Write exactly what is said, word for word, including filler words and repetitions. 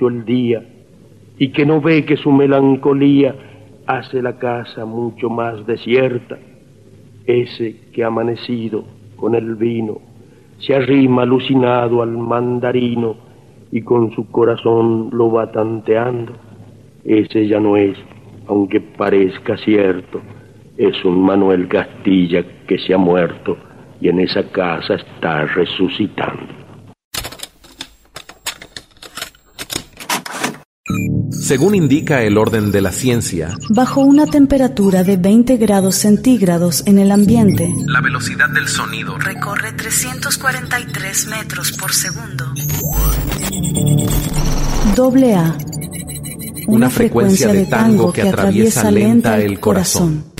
mucho el día y que no ve que su melancolía hace la casa mucho más desierta. Ese que amanecido con el vino se arrima alucinado al mandarino y con su corazón lo va tanteando, ese ya no es, aunque parezca cierto, es un Manuel Castilla que se ha muerto y en esa casa está resucitando. Según indica el orden de la ciencia, bajo una temperatura de veinte grados centígrados en el ambiente, la velocidad del sonido recorre trescientos cuarenta y tres metros por segundo. Doble A, una, una frecuencia, frecuencia de tango que atraviesa lenta el corazón.